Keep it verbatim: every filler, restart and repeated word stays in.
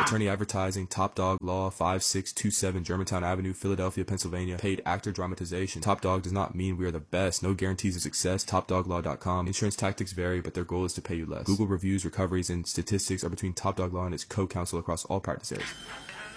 Attorney Advertising, Top Dog Law, five six two seven Germantown Avenue, Philadelphia, Pennsylvania. Paid actor dramatization. Top Dog does not mean we are the best. No guarantees of success. top dog law dot com. Insurance tactics vary, but their goal is to pay you less. Google reviews, recoveries, and statistics are between Top Dog Law and its co-counsel across all practice areas.